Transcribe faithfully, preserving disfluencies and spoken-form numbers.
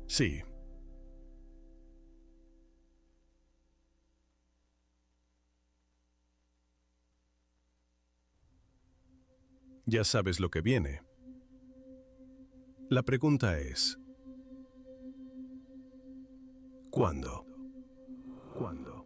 Sí. Ya sabes lo que viene. La pregunta es, ¿cuándo? ¿Cuándo?